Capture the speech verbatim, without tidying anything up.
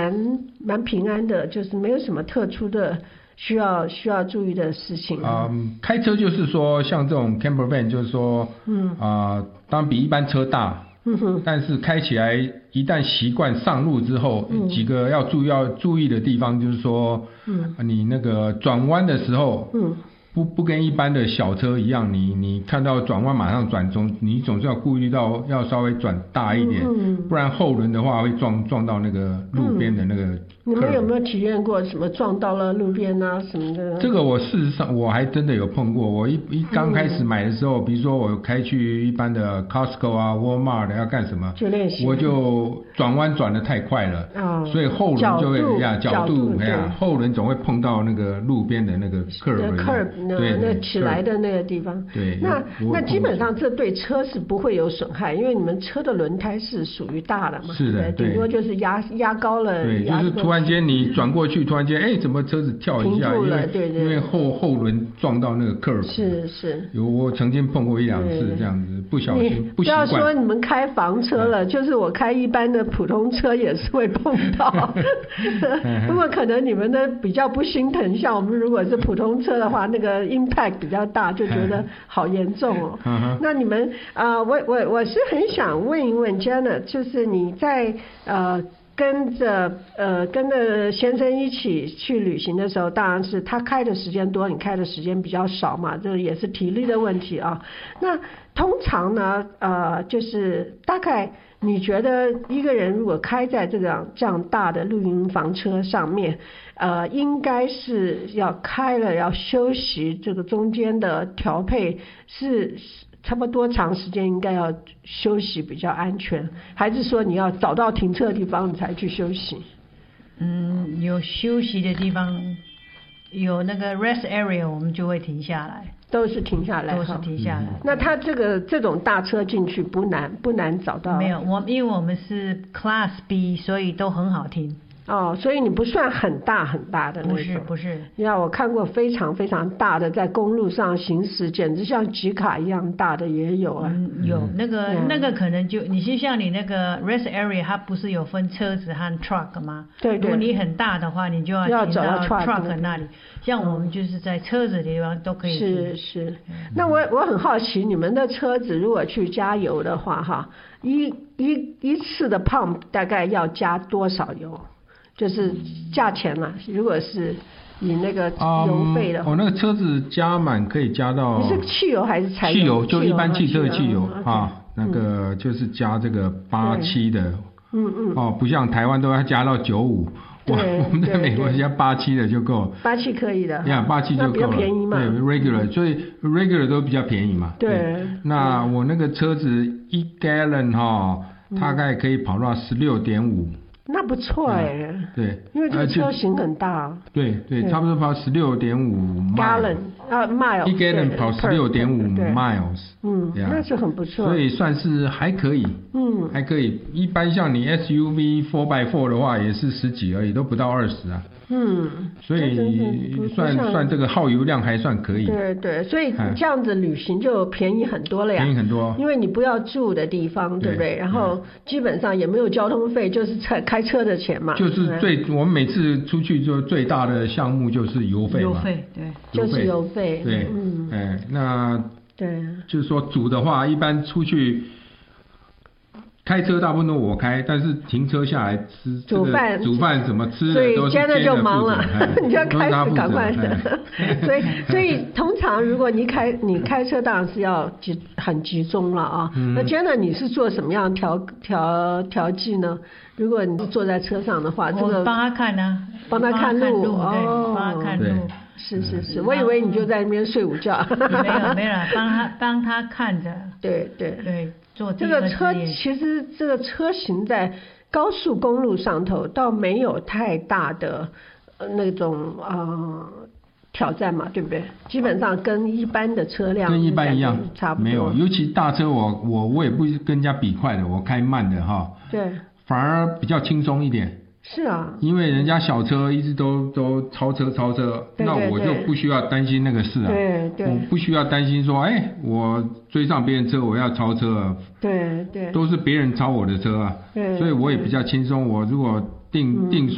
蛮蛮平安的，就是没有什么特殊的需要需要注意的事情。 嗯，开车就是说像这种 camper van 就是说，嗯啊、呃，当然比一般车大。嗯哼，但是开起来一旦习惯上路之后，嗯、几个要注意要注意的地方就是说，嗯，你那个转弯的时候，嗯，不不跟一般的小车一样，你你看到转弯马上转，总你总是要顾虑到要稍微转大一点，嗯嗯、不然后轮的话会撞撞到那个路边的那个。嗯你们有没有体验过什么撞到了路边啊什么的？ 这个我事实上我还真的有碰过。我一一刚开始买的时候，嗯、比如说我开去一般的 Costco 啊 Walmart 要干什么， 就练习， 我就转弯转得太快了，哦、所以后轮就会呀角度哎呀，后轮总会碰到那个路边的那个 curb curb 对那起来的那个地方。 对， 那那基本上这对车是不会有损害，因为你们车的轮胎是属于大的嘛， 是的， 顶多就是压压高了， 对，就是突然间你转过去，突然间哎，怎么车子跳一下？因为对对， 因为后后轮撞到那个 curb。 是是。 有我曾经碰过一两次这样子，不小心不习惯。 不要说你们开房车了，就是我开一般的普通车也是会碰到。不过可能你们的比较不心疼，像我们如果是普通车的话，那个 impact 比较大，就觉得好严重哦。那你们啊、呃，我我我是很想问一问 Janet， 就是你在呃。跟着呃跟着先生一起去旅行的时候，当然是他开的时间多，你开的时间比较少嘛，这也是体力的问题啊。那通常呢，呃，就是大概你觉得一个人如果开在这样这样大的露营房车上面，呃，应该是要开了要休息，这个中间的调配是差不多长时间应该要休息比较安全，还是说你要找到停车的地方你才去休息？ 嗯，有休息的地方，有那个 rest area， 我们就会停下来。 都是停下来， 都是停下来。嗯、 那他这个这种大车进去不难不难找到？ 没有，我因为我们是 Class B， 所以都很好停。 哦，所以你不算很大很大的那种。 不是不是。 你看我看过非常非常大的，在公路上行驶，简直像吉卡一样大的也有啊。 嗯，有那个、嗯、那个可能就你是像你那个 rest area， 它不是有分车子和 truck 吗？ 对对。 如果你很大的话，你就要停到 truck 那里。像我们就是在车子的地方都可以停。 是是。那我我很好奇，你们的车子如果去加油的话，哈，一一一次的 pump 大概要加多少油？就是价钱嘛，如果是以那个油费的话， 我、um, 哦、那个车子加满可以加到。 你是汽油还是柴油？ 汽油，就一般汽车的汽油啊，那个就是加这个八七的，嗯嗯，哦，不像台湾都要加到九五。我我们在美国加八七的就够了。 八七可以的。 呀，八七就够了。 比较便宜嘛。 对 ，regular， 所以 regular 都比较便宜嘛。 对。 对那我那个车子一 gallon 哈、哦，大概可以跑到十六点五。 那不错哎、欸嗯， 对， 因为这个车型很大。 对对，差不多跑十六点五 gallon 啊 mile， 一 gallon 跑十六点五 miles， 嗯，那是很不错。 所以算是还可以，嗯，还可以。一般像你 S U V four by four 的话，也是十几而已，都不到二十啊。嗯，所以算算这个耗油量还算可以。 对对，所以这样子旅行就便宜很多了呀。 便宜很多， 因为你不要住的地方，对不对？然后基本上也没有交通费，就是开开车的钱嘛。 就是最我们每次出去就最大的项目就是油费嘛。 油费对， 就是油费。 对，嗯，哎，那对， 就是说煮的话，一般出去。开车大部分都我开，但是停车下来吃煮饭， 煮饭怎么吃的都是接着就忙了，你就要开始赶快的。 所以所以通常如果你开你开车当然是要集很集中了啊。嗯、那 Jenna 你是做什么样调调调剂呢？如果你是坐在车上的话，这个我帮他看啊， 帮他看路哦，帮他看路。 是是是，我以为你就在那边睡午觉。 没有没有，帮他帮他看着。 对对对。 这个车其实这个车型在高速公路上头倒没有太大的那种呃挑战嘛，对不对？基本上跟一般的车辆跟一般一样差不多。 没有，尤其大车我我我也不跟人家比快的，我开慢的哈。 对。 反而比较轻松一点。 是啊， 因为人家小车一直都都超车超车， 对对对， 那我就不需要担心那个事啊。 对对， 我不需要担心说，哎，我追上别人车，我要超车啊。 对对， 都是别人超我的车啊。 对， 所以我也比较轻松。我如果定定